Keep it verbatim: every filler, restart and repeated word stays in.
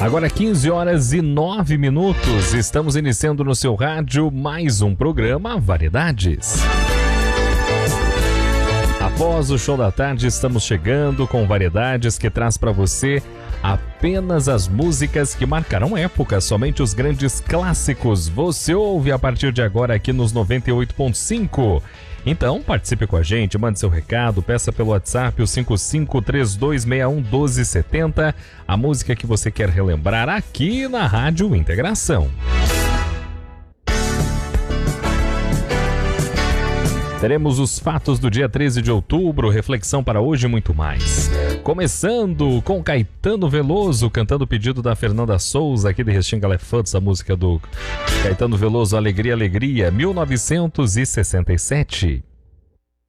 Agora quinze horas e nove minutos, estamos iniciando no seu rádio mais um programa Variedades. Após o show da tarde, estamos chegando com Variedades que traz para você apenas as músicas que marcaram época, somente os grandes clássicos. Você ouve a partir de agora aqui nos noventa e oito ponto cinco. Então, participe com a gente, mande seu recado, peça pelo WhatsApp o cinco cinco três dois seis um um dois sete zero, a música que você quer relembrar aqui na Rádio Integração. Teremos os fatos do dia treze de outubro, reflexão para hoje e muito mais. Começando com Caetano Veloso, cantando o pedido da Fernanda Souza, aqui de Restinga Elefantes, a música do Caetano Veloso, Alegria, Alegria, mil novecentos e sessenta e sete.